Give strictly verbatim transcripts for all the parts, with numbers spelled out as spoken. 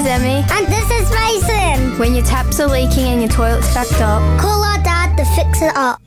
is Emmy. And this is Mason. When your taps are leaking and your toilet's backed up, call our dad to fix it up.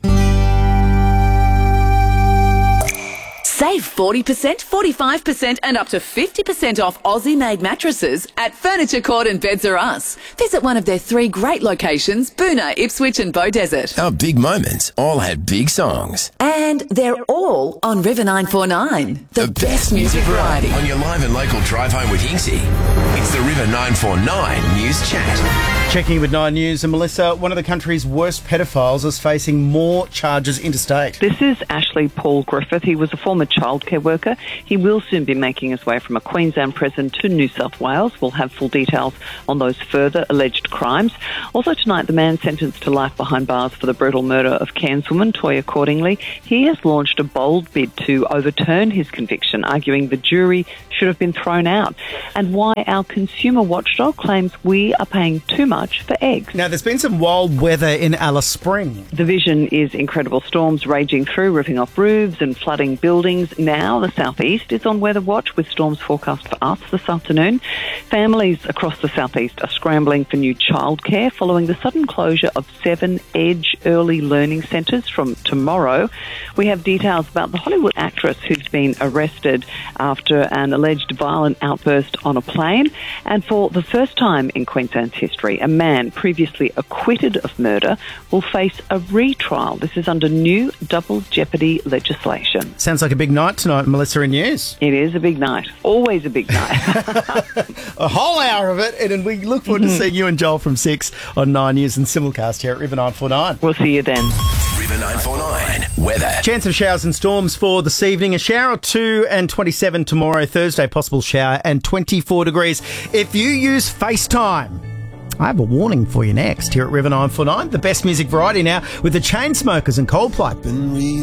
Save forty percent, forty-five percent and up to fifty percent off Aussie-made mattresses at Furniture Court and Beds R Us. Visit one of their three great locations, Boonah, Ipswich and Beaudesert. Our big moments all had big songs. And they're all on River nine four nine. The, the best, best music variety. On your live and local drive home with Hinksy, it's the River nine four nine News Chat. Checking with Nine News, and Melissa, one of the country's worst pedophiles is facing more charges interstate. This is Ashley Paul Griffith. He was a former childcare worker. He will soon be making his way from a Queensland prison to New South Wales. We'll have full details on those further alleged crimes. Also tonight, the man sentenced to life behind bars for the brutal murder of Cairns woman Toya Cordingley. He has launched a bold bid to overturn his conviction, arguing the jury should have been thrown out, and why our consumer watchdog claims we are paying too much for eggs. Now, there's been some wild weather in Alice Springs. The vision is incredible storms raging through, ripping off roofs and flooding buildings. Now the southeast is on weather watch, with storms forecast for us this afternoon. Families across the southeast are scrambling for new childcare following the sudden closure of seven Edge early learning centres from tomorrow. We have details about the Hollywood actress who's been arrested after an alleged violent outburst on a plane. And for the first time in Queensland's history, a man previously acquitted of murder will face a retrial. This is under new double jeopardy legislation. Sounds like a big night tonight, Melissa, in news. It is a big night. Always a big night. A whole hour of it, and we look forward to seeing you and Joel from six on Nine News and simulcast here at River nine four nine. We'll see you then. River nine four nine weather. Chance of showers and storms for this evening. A shower or two and twenty-seven tomorrow. Thursday, possible shower and twenty-four degrees. If you use FaceTime, I have a warning for you next here at River nine four nine. The best music variety now with the Chainsmokers and Coldplay.